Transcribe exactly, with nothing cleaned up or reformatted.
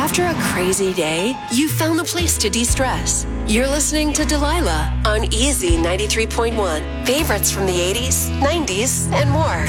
After a crazy day, you found the place to de-stress. You're listening to Delilah on Easy ninety-three point one. Favorites from the eighties, nineties, and more.